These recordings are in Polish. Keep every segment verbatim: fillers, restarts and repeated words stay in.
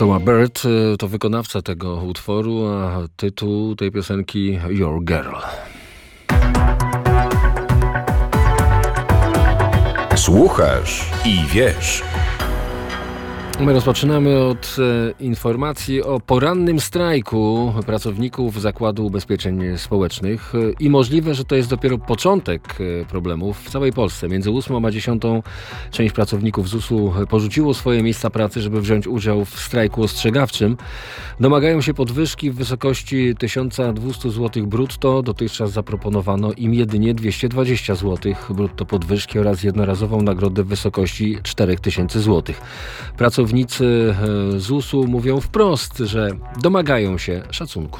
Toma Bird to wykonawca tego utworu, a tytuł tej piosenki Your Girl. Słuchasz i wiesz. My rozpoczynamy od e, informacji o porannym strajku pracowników Zakładu Ubezpieczeń Społecznych e, i możliwe, że to jest dopiero początek e, problemów w całej Polsce. Między ósmą a dziesiątą część pracowników Z U S-u porzuciło swoje miejsca pracy, żeby wziąć udział w strajku ostrzegawczym. Domagają się podwyżki w wysokości tysiąc dwieście złotych brutto. Dotychczas zaproponowano im jedynie dwieście dwadzieścia złotych brutto podwyżki oraz jednorazową nagrodę w wysokości cztery tysiące złotych. Pracownicy Z U S-u mówią wprost, że domagają się szacunku.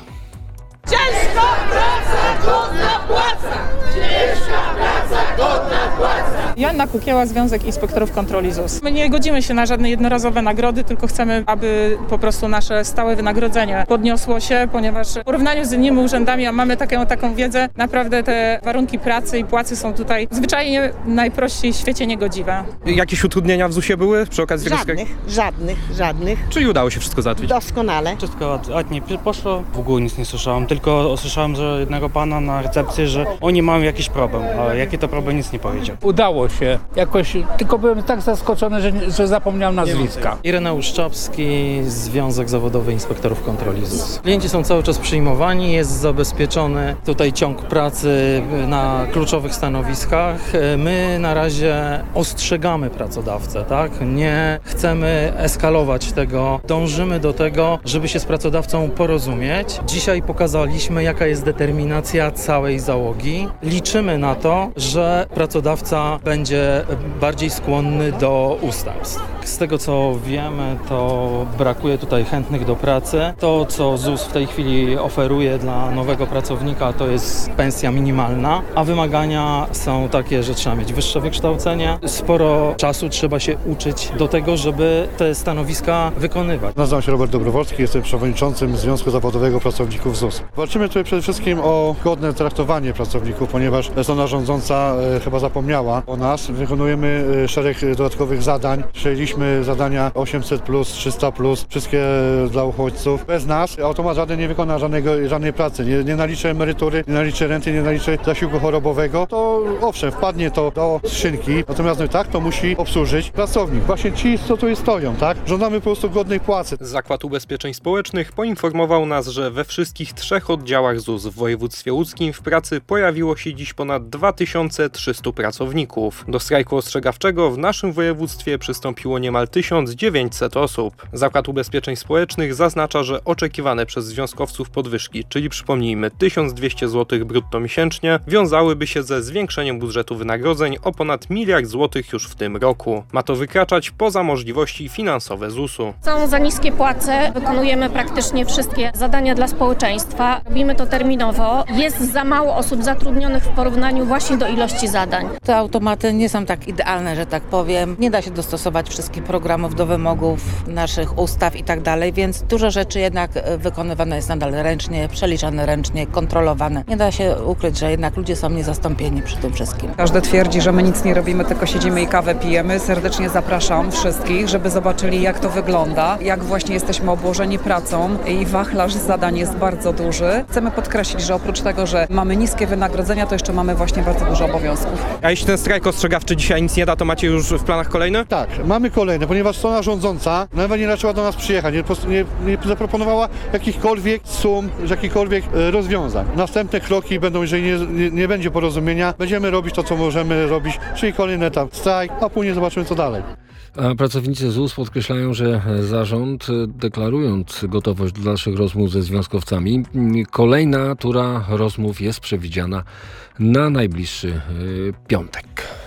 Ciężka praca, godna płaca! Ciężka praca, godna płaca! Joanna Kukieła, Związek Inspektorów Kontroli Z U S. My nie godzimy się na żadne jednorazowe nagrody, tylko chcemy, aby po prostu nasze stałe wynagrodzenie podniosło się, ponieważ w porównaniu z innymi urzędami, a mamy taką, taką wiedzę, naprawdę te warunki pracy i płacy są tutaj zwyczajnie najprościej w świecie niegodziwe. Jakieś utrudnienia w Z U S-ie były przy okazji tego Żadnych, żadnych, żadnych. Czyli udało się wszystko załatwić? Doskonale. Wszystko ładnie poszło. W ogóle nic nie słyszałem, tylko usłyszałem, że jednego pana na recepcji, że oni mają jakiś problem, a jaki to problem, nic nie powiedział. Udało się jakoś, tylko byłem tak zaskoczony, że, że zapomniałem nazwiska. Irena Uszczapski, Związek Zawodowy Inspektorów Kontroli Z U S. Klienci są cały czas przyjmowani, jest zabezpieczony tutaj ciąg pracy na kluczowych stanowiskach. My na razie ostrzegamy pracodawcę, tak? Nie chcemy eskalować tego, dążymy do tego, żeby się z pracodawcą porozumieć. Dzisiaj pokazaliśmy, jaka jest determinacja całej załogi. Liczymy na to, że pracodawca będzie bardziej skłonny do ustępstw. Z tego co wiemy, to brakuje tutaj chętnych do pracy. To, co Z U S w tej chwili oferuje dla nowego pracownika, to jest pensja minimalna, a wymagania są takie, że trzeba mieć wyższe wykształcenie. Sporo czasu trzeba się uczyć do tego, żeby te stanowiska wykonywać. Nazywam się Robert Dobrowolski, jestem przewodniczącym Związku Zawodowego Pracowników Z U S. Walczymy tutaj przede wszystkim o godne traktowanie pracowników, ponieważ strona rządząca e, chyba zapomniała o nas. Wykonujemy e, szereg dodatkowych zadań. Przejęliśmy zadania osiemset plus, trzysta plus, wszystkie dla uchodźców. Bez nas automat żaden nie wykona żadnego, żadnej pracy. Nie, nie naliczy emerytury, nie naliczy renty, nie naliczy zasiłku chorobowego. To owszem, wpadnie to do skrzynki, natomiast no, tak to musi obsłużyć pracownik. Właśnie ci, co tu stoją, tak? Żądamy po prostu godnej płacy. Zakład Ubezpieczeń Społecznych poinformował nas, że we wszystkich trzech oddziałach Z U S w województwie łódzkim w pracy pojawiło się dziś ponad dwa tysiące trzysta pracowników. Do strajku ostrzegawczego w naszym województwie przystąpiło niemal tysiąc dziewięćset osób. Zakład Ubezpieczeń Społecznych zaznacza, że oczekiwane przez związkowców podwyżki, czyli przypomnijmy tysiąc dwieście złotych brutto miesięcznie, wiązałyby się ze zwiększeniem budżetu wynagrodzeń o ponad miliard złotych już w tym roku. Ma to wykraczać poza możliwości finansowe Z U S-u. Są za niskie płace, wykonujemy praktycznie wszystkie zadania dla społeczeństwa. Robimy to terminowo. Jest za mało osób zatrudnionych w porównaniu właśnie do ilości zadań. Te automaty nie są tak idealne, że tak powiem. Nie da się dostosować wszystkich programów do wymogów naszych ustaw i tak dalej, więc dużo rzeczy jednak wykonywane jest nadal ręcznie, przeliczane ręcznie, kontrolowane. Nie da się ukryć, że jednak ludzie są niezastąpieni przy tym wszystkim. Każdy twierdzi, że my nic nie robimy, tylko siedzimy i kawę pijemy. Serdecznie zapraszam wszystkich, żeby zobaczyli, jak to wygląda, jak właśnie jesteśmy obłożeni pracą i wachlarz zadań jest bardzo duży. Chcemy podkreślić, że oprócz tego, że mamy niskie wynagrodzenia, to jeszcze mamy właśnie bardzo dużo obowiązków. A jeśli ten strajk ostrzegawczy dzisiaj nic nie da, to macie już w planach kolejne? Tak, mamy kolejne, ponieważ strona rządząca nawet nie raczyła do nas przyjechać, nie, nie, nie zaproponowała jakichkolwiek sum, jakichkolwiek e, rozwiązań. Następne kroki będą, jeżeli nie, nie, nie będzie porozumienia, będziemy robić to, co możemy robić, czyli kolejny etap strajk, a później zobaczymy, co dalej. A pracownicy Z U S podkreślają, że zarząd, deklarując gotowość do dalszych rozmów ze związkowcami, kolejna tura rozmów jest przewidziana na najbliższy y, piątek.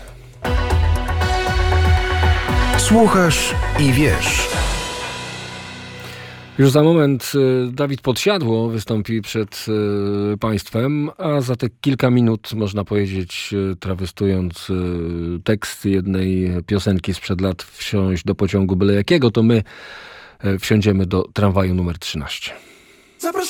Słuchasz i wiesz. Już za moment Dawid Podsiadło wystąpi przed państwem, a za te kilka minut, można powiedzieć, trawestując tekst jednej piosenki sprzed lat, wsiąść do pociągu byle jakiego, to my wsiądziemy do tramwaju numer trzynaście.